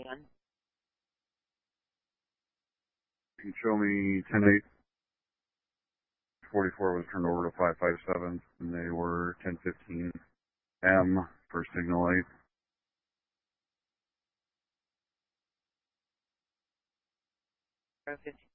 Dan. You can show me 10-8-44 was turned over to 557, and they were 1015 M for signal 8. 15